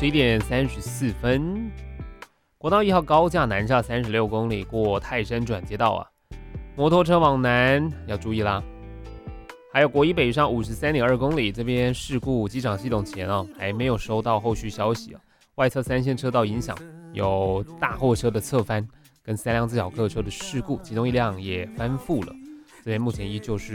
11点34分，国道1号高架南下36公里，过泰山转接道啊，摩托车往南要注意啦。还有国一北上53.2公里，这边事故机场系统前还没有收到后续消息外侧3线车道影响，有大货车的侧翻跟3辆自小客车的事故，其中一辆也翻覆了。这边目前依旧是